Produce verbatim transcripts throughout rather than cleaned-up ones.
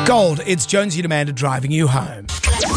Gold, it's Jonesy and Amanda driving you home.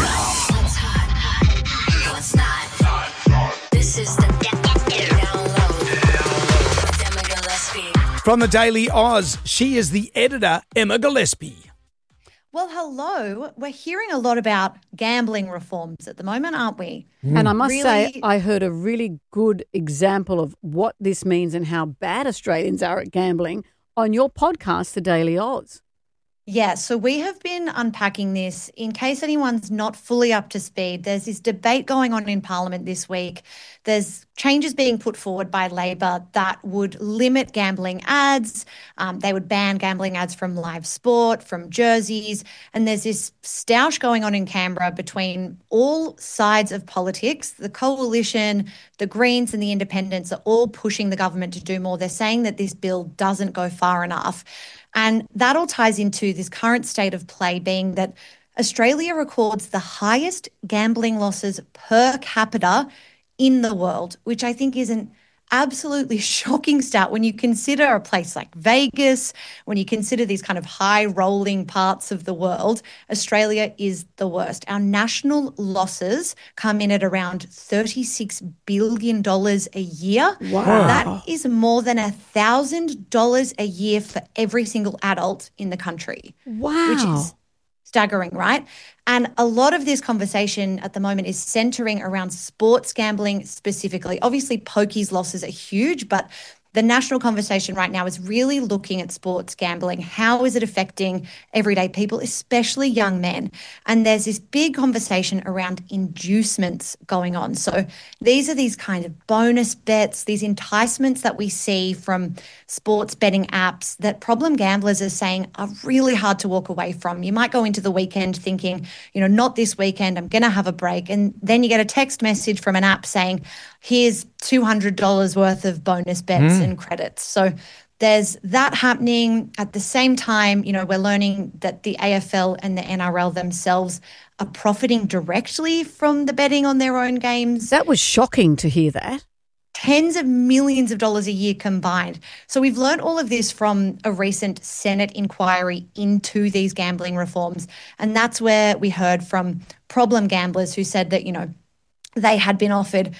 From the Daily Oz, she is the editor, Emma Gillespie. Well, hello. We're hearing a lot about gambling reforms at the moment, aren't we? Mm. And I must really? say, I heard a really good example of what this means and how bad Australians are at gambling on your podcast, The Daily Oz. Yeah, so we have been unpacking this. In case anyone's not fully up to speed, there's this debate going on in Parliament this week. There's changes being put forward by Labor that would limit gambling ads. Um, they would ban gambling ads from live sport, from jerseys. And there's this stoush going on in Canberra between all sides of politics. The Coalition, the Greens and the Independents are all pushing the government to do more. They're saying that this bill doesn't go far enough. And that all ties into this current state of play being that Australia records the highest gambling losses per capita in the world, which I think is an absolutely shocking stat when you consider a place like Vegas, when you consider these kind of high rolling parts of the world. Australia is the worst. Our national losses come in at around thirty-six billion dollars a year. Wow. That is more than one thousand dollars a year for every single adult in the country. Wow. Which is staggering, right? And a lot of this conversation at the moment is centering around sports gambling specifically. Obviously, pokies losses are huge, but the national conversation right now is really looking at sports gambling. How is it affecting everyday people, especially young men? And there's this big conversation around inducements going on. So these are these kind of bonus bets, these enticements that we see from sports betting apps that problem gamblers are saying are really hard to walk away from. You might go into the weekend thinking, you know, not this weekend, I'm going to have a break. And then you get a text message from an app saying, here's two hundred dollars worth of bonus bets mm. and credits. So there's that happening. At the same time, you know, we're learning that the A F L and the N R L themselves are profiting directly from the betting on their own games. That was shocking to hear that. Tens of millions of dollars a year combined. So we've learned all of this from a recent Senate inquiry into these gambling reforms. And that's where we heard from problem gamblers who said that, you know, they had been offered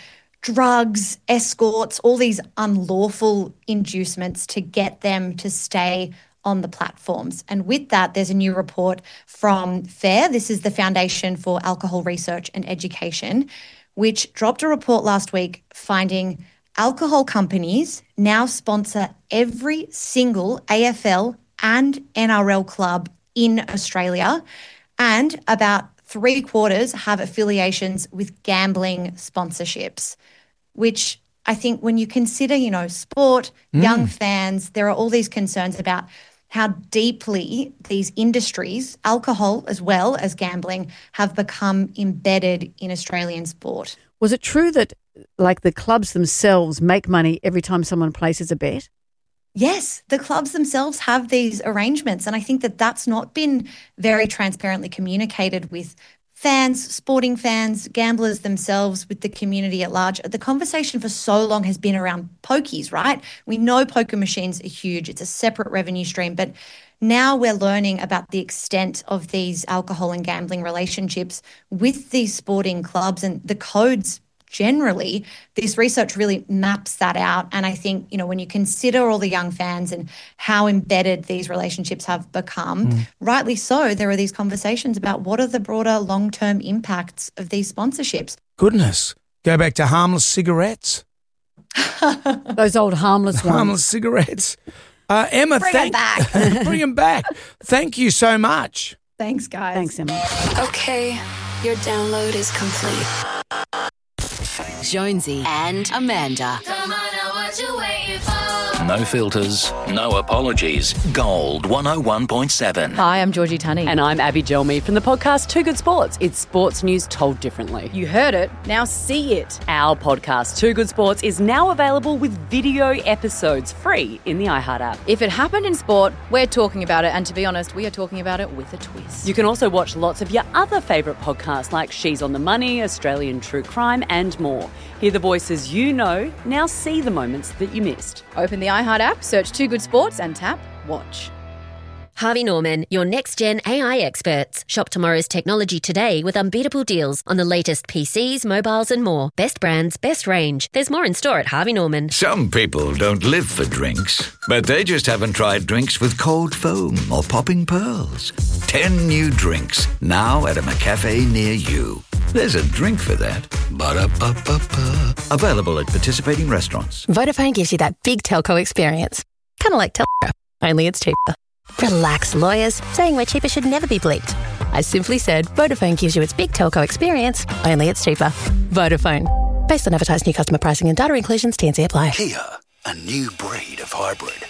drugs, escorts, all these unlawful inducements to get them to stay on the platforms. And with that, there's a new report from FARE. This is the Foundation for Alcohol Research and Education, which dropped a report last week finding alcohol companies now sponsor every single A F L and N R L club in Australia, and about three quarters have affiliations with gambling sponsorships, which I think when you consider, you know, sport, mm. young fans, there are all these concerns about how deeply these industries, alcohol as well as gambling, have become embedded in Australian sport. Was it true that, like, the clubs themselves make money every time someone places a bet? Yes, the clubs themselves have these arrangements, and I think that that's not been very transparently communicated with fans, sporting fans, gamblers themselves, with the community at large. The conversation for so long has been around pokies, right? We know poker machines are huge. It's a separate revenue stream, but now we're learning about the extent of these alcohol and gambling relationships with these sporting clubs and the codes. Generally, this research really maps that out. And I think, you know, when you consider all the young fans and how embedded these relationships have become, mm. rightly so, there are these conversations about what are the broader long-term impacts of these sponsorships. Goodness. Go back to harmless cigarettes. Those old harmless ones. Harmless cigarettes. Uh, Emma, Bring thank- them back. Bring them back. Thank you so much. Thanks, guys. Thanks, Emma. Okay, your download is complete. Jonesy and Amanda. Come on now, what you waiting for? No filters, no apologies. Gold one oh one point seven. Hi, I'm Georgie Tunney. And I'm Abby Gelmy from the podcast Too Good Sports. It's sports news told differently. You heard it, now see it. Our podcast Too Good Sports is now available with video episodes free in the iHeart app. If it happened in sport, we're talking about it. And to be honest, we are talking about it with a twist. You can also watch lots of your other favourite podcasts like She's on the Money, Australian True Crime and more. Hear the voices you know, now see the moments that you missed. Open the iHeart app, search Too Good Sports and tap Watch. Harvey Norman, your next-gen A I experts. Shop tomorrow's technology today with unbeatable deals on the latest P Cs, mobiles and more. Best brands, best range. There's more in store at Harvey Norman. Some people don't live for drinks, but they just haven't tried drinks with cold foam or popping pearls. Ten new drinks, now at a McCafe near you. There's a drink for that. Ba-da-ba-ba-ba. Available at participating restaurants. Vodafone gives you that big telco experience. Kind of like telco, only it's cheaper. Relax, lawyers. Saying we're cheaper should never be bleeped. I simply said Vodafone gives you its big telco experience, only it's cheaper. Vodafone. Based on advertised new customer pricing and data inclusions, T and C apply. Kia, a new breed of hybrid.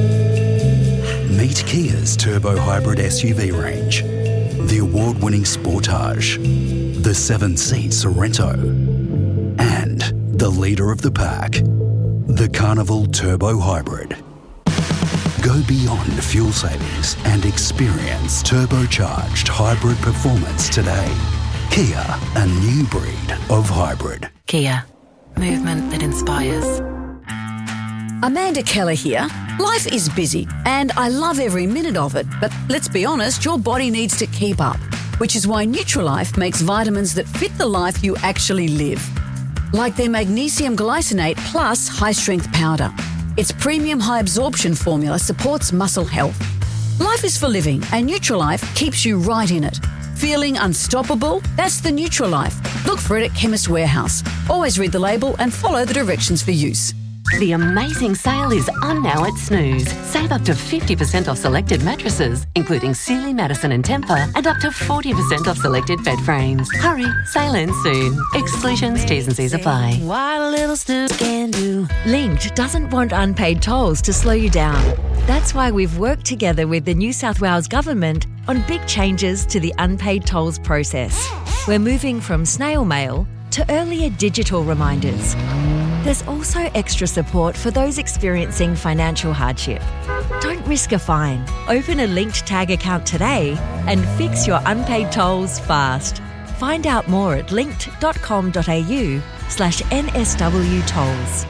Meet Kia's turbo hybrid S U V range. The award-winning Sportage, the seven-seat Sorento, and the leader of the pack, the Carnival Turbo Hybrid. Go beyond fuel savings and experience turbocharged hybrid performance today. Kia, a new breed of hybrid. Kia, movement that inspires. Amanda Keller here. Life is busy and I love every minute of it, but let's be honest, your body needs to keep up, which is why Nutrilife makes vitamins that fit the life you actually live. Like their magnesium glycinate plus high-strength powder. Its premium high-absorption formula supports muscle health. Life is for living and Nutrilife keeps you right in it. Feeling unstoppable? That's the Nutrilife. Look for it at Chemist Warehouse. Always read the label and follow the directions for use. The amazing sale is on now at Snooze. Save up to fifty percent off selected mattresses, including Sealy, Madison and Tempur, and up to forty percent off selected bed frames. Hurry, sale ends soon. Exclusions, T's and C's apply. What a little Snooze can do. Linked doesn't want unpaid tolls to slow you down. That's why we've worked together with the New South Wales Government on big changes to the unpaid tolls process. We're moving from snail mail to earlier digital reminders. There's also extra support for those experiencing financial hardship. Don't risk a fine. Open a Linked Tag account today and fix your unpaid tolls fast. Find out more at linked.com.au slash NSW tolls.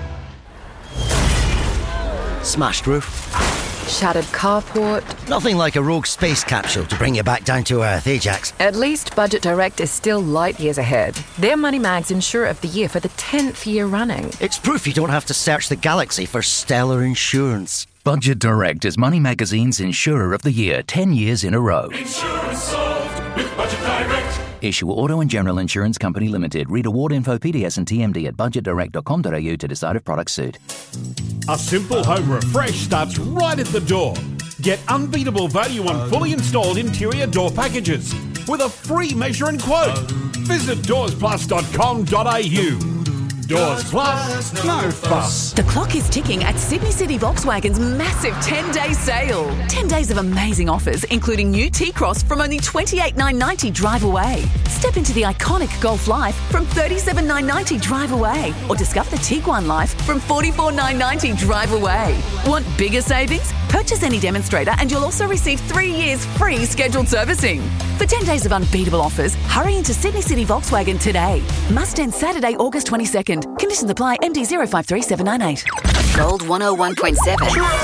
Smashed roof. Shattered carport. Nothing like a rogue space capsule to bring you back down to earth, eh, Jax? At least Budget Direct is still light years ahead. They're Money Mag's Insurer of the Year for the tenth year running. It's proof you don't have to search the galaxy for stellar insurance. Budget Direct is Money Magazine's Insurer of the Year ten years in a row. Insurance solved with Budget Direct. Issue Auto and General Insurance Company Limited. Read award info, P D S and T M D at budget direct dot com dot a u to decide if products suit. A simple home refresh starts right at the door. Get unbeatable value on fully installed interior door packages with a free measure and quote. Visit doors plus dot com dot a u. Doors Plus, no fuss. The clock is ticking at Sydney City Volkswagen's massive ten-day sale. ten days of amazing offers, including new T-Cross from only twenty-eight thousand nine hundred ninety dollars drive away. Step into the iconic Golf Life from thirty-seven thousand nine hundred ninety dollars drive away. Or discover the Tiguan Life from forty-four thousand nine hundred ninety dollars drive away. Want bigger savings? Purchase any demonstrator and you'll also receive three years free scheduled servicing. For ten days of unbeatable offers, hurry into Sydney City Volkswagen today. Must end Saturday, August twenty-second. Conditions apply. M D zero five three seven nine eight. Gold one oh one point seven.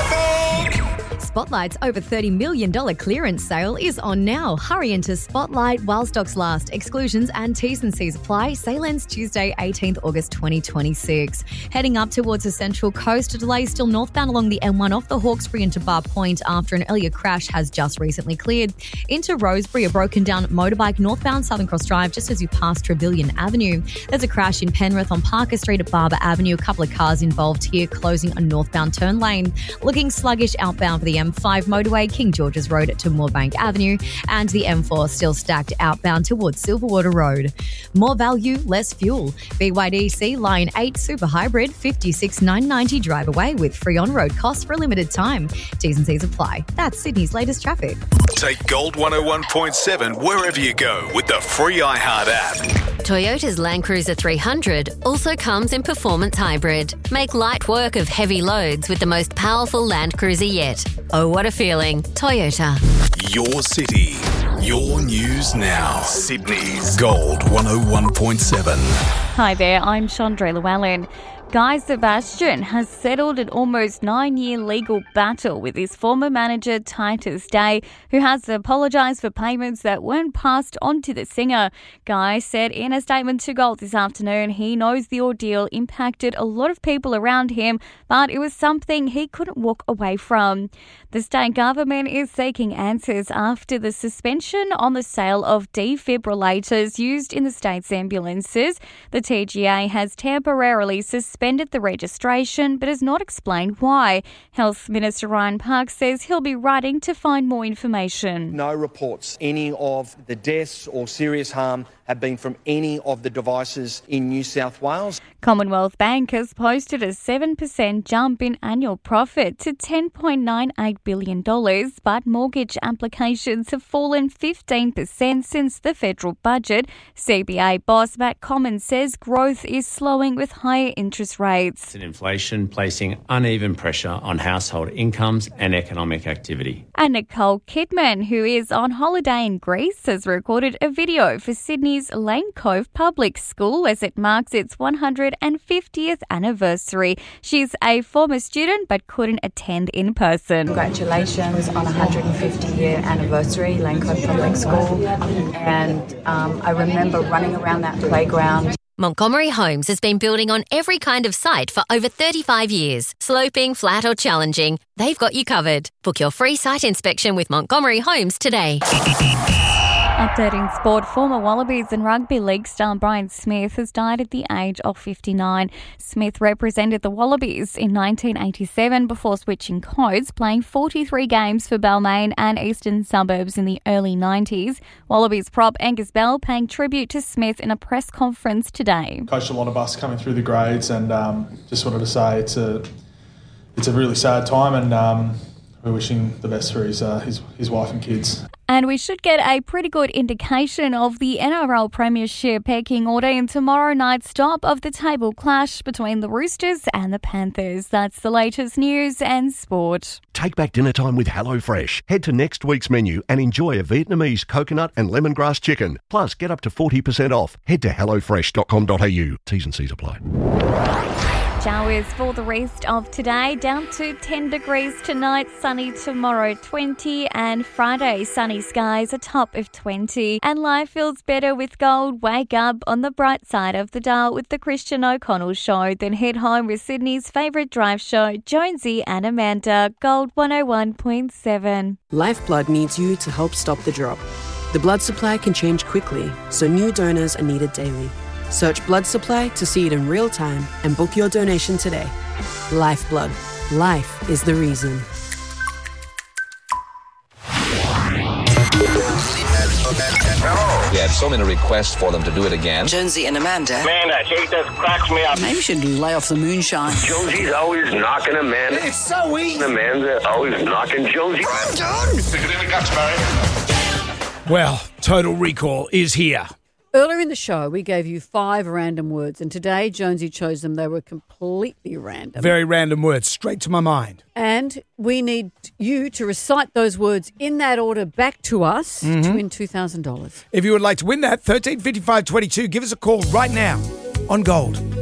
Spotlight's over thirty million dollars clearance sale is on now. Hurry into Spotlight while stocks last. Exclusions and T's and C's apply. Sale ends Tuesday, eighteenth August twenty twenty-six. Heading up towards the Central Coast, delays still northbound along the M one off the Hawkesbury into Bar Point after an earlier crash has just recently cleared. Into Rosebery, a broken down motorbike northbound Southern Cross Drive just as you pass Trevelyan Avenue. There's a crash in Penrith on Parker Street at Barber Avenue. A couple of cars involved here, closing a northbound turn lane. Looking sluggish outbound for the M five motorway, King George's Road to Moorebank Avenue, and the M four still stacked outbound towards Silverwater Road. More value, less fuel. B Y D C Line eight Super Hybrid, fifty-six thousand nine hundred ninety dollars drive away with free on-road costs for a limited time. T's and C's apply. That's Sydney's latest traffic. Take Gold one oh one point seven wherever you go with the free iHeart app. Toyota's Land Cruiser three hundred also comes in Performance Hybrid. Make light work of heavy loads with the most powerful Land Cruiser yet. Oh, what a feeling. Toyota. Your city, your news now. Sydney's Gold one oh one point seven. Hi there, I'm Chandra Llewellyn. Guy Sebastian has settled an almost nine-year legal battle with his former manager Titus Day, who has apologised for payments that weren't passed on to the singer. Guy said in a statement to Gold this afternoon he knows the ordeal impacted a lot of people around him, but it was something he couldn't walk away from. The state government is seeking answers after the suspension on the sale of defibrillators used in the state's ambulances. The T G A has temporarily suspended the registration but has not explained why. Health Minister Ryan Park says he'll be writing to find more information. No reports any of the deaths or serious harm have been from any of the devices in New South Wales. Commonwealth Bank has posted a seven percent jump in annual profit to ten point nine eight billion dollars, but mortgage applications have fallen fifteen percent since the federal budget. C B A boss Matt Commons says growth is slowing with higher interest rates. And inflation placing uneven pressure on household incomes and economic activity. And Nicole Kidman, who is on holiday in Greece, has recorded a video for Sydney's Lane Cove Public School as it marks its one hundred fiftieth anniversary. She's a former student but couldn't attend in person. Congratulations on one hundred fifty year anniversary, Lane Cove Public School. And um, I remember running around that playground. Montgomery Homes has been building on every kind of site for over thirty-five years. Sloping, flat or challenging, they've got you covered. Book your free site inspection with Montgomery Homes today. Updating sport, former Wallabies and rugby league star Brian Smith has died at the age of fifty-nine. Smith represented the Wallabies in nineteen eighty-seven before switching codes, playing forty-three games for Balmain and Eastern Suburbs in the early nineties. Wallabies prop Angus Bell paying tribute to Smith in a press conference today. Coached a lot of us coming through the grades, and um, just wanted to say it's a it's a really sad time, and um, we're wishing the best for his uh, his his wife and kids. And we should get a pretty good indication of the N R L Premiership pecking order in tomorrow night's stop of the table clash between the Roosters and the Panthers. That's the latest news and sport. Take back dinner time with HelloFresh. Head to next week's menu and enjoy a Vietnamese coconut and lemongrass chicken. Plus, get up to forty percent off. Head to hello fresh dot com dot a u. T's and C's apply. Showers for the rest of today, down to ten degrees tonight, sunny tomorrow twenty, and Friday sunny skies, a top of twenty. And life feels better with Gold. Wake up on the bright side of the dial with the Christian O'Connell Show, then head home with Sydney's favourite drive show, Jonesy and Amanda. Gold one oh one point seven. Lifeblood needs you to help stop the drop. The blood supply can change quickly, so new donors are needed daily. Search blood supply to see it in real time and book your donation today. Lifeblood. Life is the reason. We had so many requests for them to do it again. Jonesy and Amanda. Man, that shit just cracks me up. Maybe we should lay off the moonshine. Jonesy's always knocking Amanda. It's so easy. Amanda always knocking Jonesy. I'm done. Stick it in the guts, Barry. Well, Total Recall is here. Earlier in the show, we gave you five random words, and today Jonesy chose them. They were completely random. Very random words, straight to my mind. And we need you to recite those words in that order back to us Mm-hmm. to win two thousand dollars. If you would like to win that, thirteen fifty-five twenty-two, give us a call right now on Gold.